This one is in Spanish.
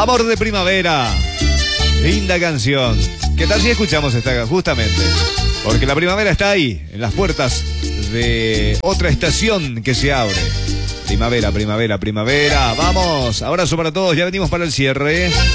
Amor de primavera. Linda canción. ¿Qué tal si escuchamos esta justamente? Porque la primavera está ahí, en las puertas de otra estación que se abre. Primavera, primavera, primavera. Vamos, abrazo para todos, ya venimos para el cierre.